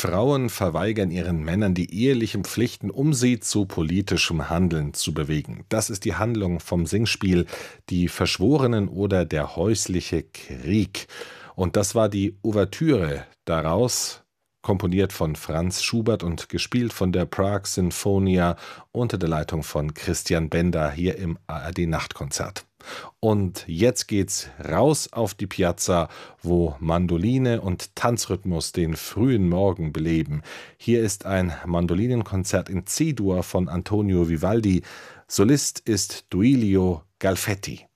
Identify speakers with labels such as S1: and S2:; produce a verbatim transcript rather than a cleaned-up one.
S1: Frauen verweigern ihren Männern die ehelichen Pflichten, um sie zu politischem Handeln zu bewegen. Das ist die Handlung vom Singspiel Die Verschworenen oder Der häusliche Krieg. Und das war die Ouvertüre daraus, komponiert von Franz Schubert und gespielt von der Prague Sinfonia unter der Leitung von Christian Bender hier im A R D-Nachtkonzert. Und jetzt geht's raus auf die Piazza, wo Mandoline und Tanzrhythmus den frühen Morgen beleben. Hier ist ein Mandolinenkonzert in C-Dur von Antonio Vivaldi. Solist ist Duilio Galfetti.